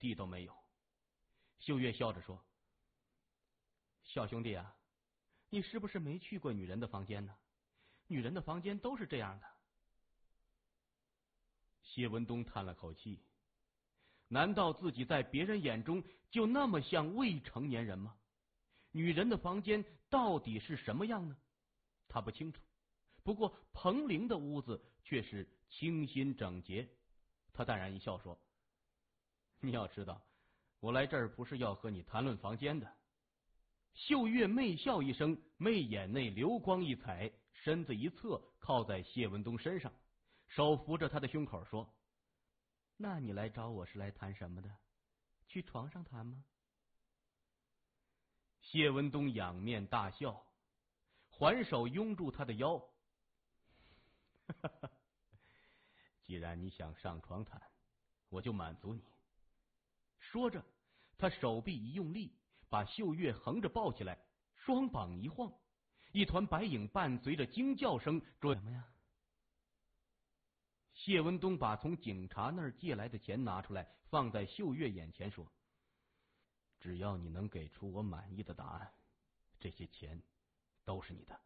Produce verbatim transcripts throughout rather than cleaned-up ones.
地都没有。秀月笑着说：“小兄弟啊，你是不是没去过女人的房间呢？女人的房间都是这样的。”谢文东叹了口气，难道自己在别人眼中就那么像未成年人吗？女人的房间到底是什么样呢？他不清楚。不过彭玲的屋子却是清新整洁。他淡然一笑说：“你要知道，我来这儿不是要和你谈论房间的。”秀月媚笑一声，媚眼内流光溢彩，身子一侧靠在谢文东身上，手扶着他的胸口说：“那你来找我是来谈什么的？去床上谈吗？”谢文东仰面大笑，环手拥住他的腰。既然你想上床谈，我就满足你。说着，他手臂一用力，把秀月横着抱起来，双膀一晃，一团白影伴随着惊叫声追什么呀？谢文东把从警察那儿借来的钱拿出来，放在秀月眼前说：“只要你能给出我满意的答案，这些钱都是你的。”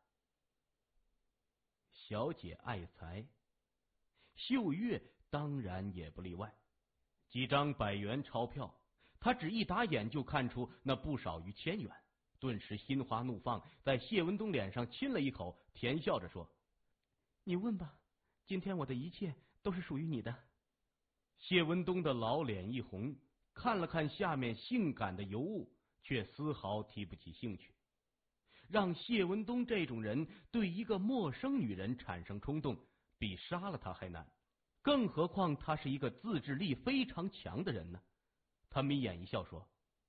小姐爱财，秀月当然也不例外。几张百元钞票，他只一打眼就看出那不少于千元，顿时心花怒放，在谢文东脸上亲了一口，甜笑着说：“你问吧，今天我的一切都是属于你的。”谢文东的老脸一红，看了看下面性感的尤物，却丝毫提不起兴趣。让谢文东这种人对一个陌生女人产生冲动，比杀了她还难，更何况他是一个自制力非常强的人呢？他眯眼一笑说：“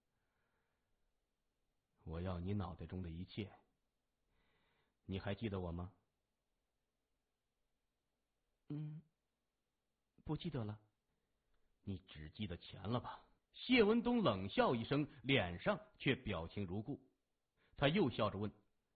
我要你脑袋中的一切，你还记得我吗？”“嗯，不记得了。”“你只记得钱了吧？”谢文东冷笑一声，脸上却表情如故。他又笑着问：“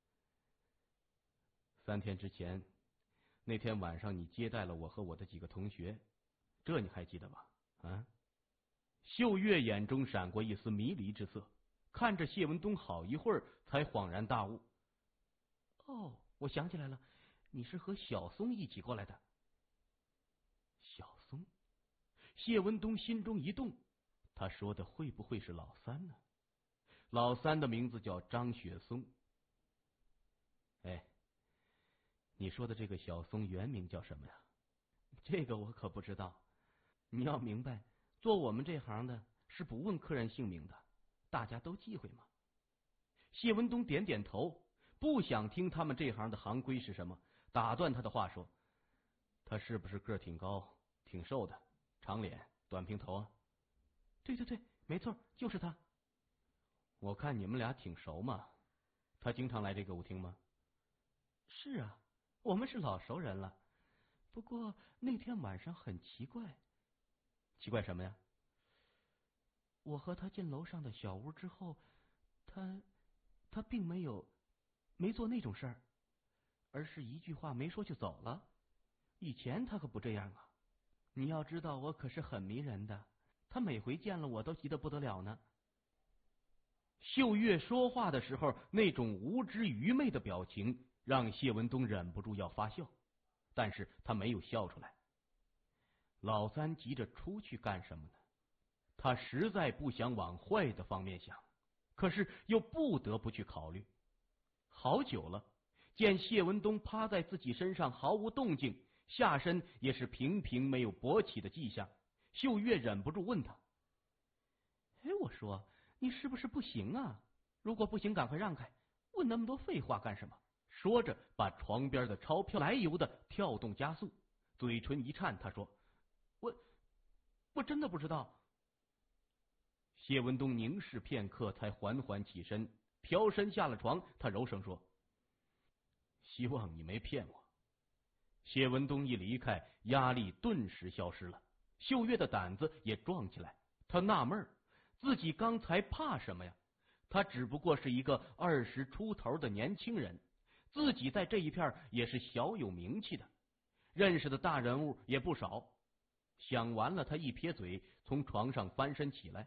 三天之前，那天晚上你接待了我和我的几个同学，这你还记得吧？”啊！秀月眼中闪过一丝迷离之色，看着谢文东好一会儿，才恍然大悟：“哦，我想起来了，你是和小松一起过来的。”小松？谢文东心中一动，他说的会不会是老三呢？老三的名字叫张雪松。哎，你说的这个小松原名叫什么呀？这个我可不知道。你要明白，做我们这行的是不问客人姓名的，大家都忌讳嘛。谢文东点点头，不想听他们这行的行规是什么，打断他的话说：“他是不是个儿挺高、挺瘦的，长脸、短平头啊？”“对对对，没错，就是他。”“我看你们俩挺熟嘛，他经常来这个舞厅吗？”“是啊，我们是老熟人了。不过那天晚上很奇怪。”“奇怪什么呀？”“我和他进楼上的小屋之后，他他并没有没做那种事儿，而是一句话没说就走了。以前他可不这样啊。你要知道，我可是很迷人的，他每回见了我都急得不得了呢。”秀月说话的时候，那种无知愚昧的表情让谢文东忍不住要发笑，但是他没有笑出来。老三急着出去干什么呢？他实在不想往坏的方面想，可是又不得不去考虑。好久了，见谢文东趴在自己身上毫无动静，下身也是平平没有勃起的迹象，秀月忍不住问他：“哎，我说你是不是不行啊？如果不行，赶快让开，问那么多废话干什么？”说着，把床边的钞票来由的跳动加速，嘴唇一颤，他说：“我我真的不知道。”谢文东凝视片刻，才缓缓起身，飘身下了床。他柔声说：“希望你没骗我。”谢文东一离开，压力顿时消失了，秀月的胆子也壮起来。他纳闷儿，自己刚才怕什么呀？他只不过是一个二十出头的年轻人，自己在这一片也是小有名气的，认识的大人物也不少。想完了，他一撇嘴，从床上翻身起来，